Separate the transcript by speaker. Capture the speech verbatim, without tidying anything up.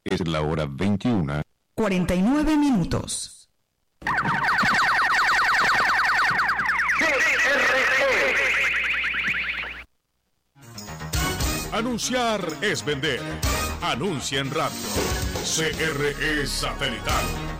Speaker 1: Es la hora veintiuna.
Speaker 2: cuarenta y nueve minutos.
Speaker 3: Anunciar es vender. Anuncia en radio. C R E Satelital